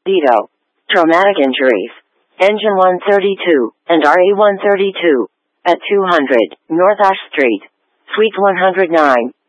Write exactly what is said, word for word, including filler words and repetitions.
Dito. Traumatic injuries. Engine one thirty-two, and R E one thirty-two. At two hundred, North Ash Street. Suite one hundred nine.